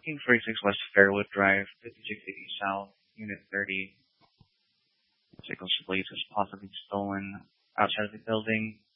King 46 West Fairwood Drive, 5680 South, Unit 30. Vehicle plate was possibly stolen outside of the building.